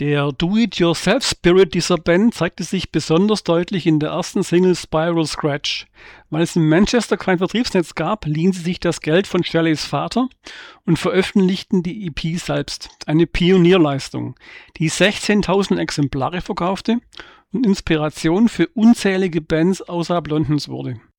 Der Do-it-yourself-Spirit dieser Band zeigte sich besonders deutlich in der ersten Single Spiral Scratch. Weil es in Manchester kein Vertriebsnetz gab, liehen sie sich das Geld von Shelleys Vater und veröffentlichten die EP selbst. Eine Pionierleistung, die 16.000 Exemplare verkaufte und Inspiration für unzählige Bands außerhalb Londons wurde.